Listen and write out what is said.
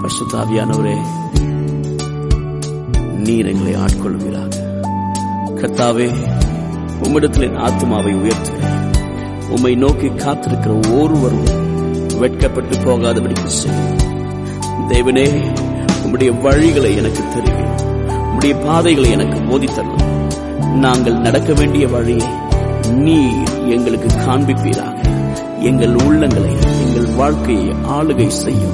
பரிசுத்த ஆவியானவரே, நீர் எங்களை ஆட்கொள்வீராக. கர்த்தாவே, உம்மிடத்தில் என் ஆத்துமாவை உயர்த்துகிறேன். உம்மை நோக்கி காத்திருக்கிற ஒருவரும் வெட்கப்பட்டு போகாதபடிக்கு செய்யும். தேவனே, உம்முடைய வழிகளை எனக்கு தெரியும். உம்முடைய பாதைகளை எனக்கு போதித்தரலாம். நாங்கள் நடக்க வேண்டிய வழியை நீர் எங்களுக்கு காண்பிப்பீராக. எங்கள் உள்ளங்களை, எங்கள் வாழ்க்கையை ஆளுகை செய்யும்.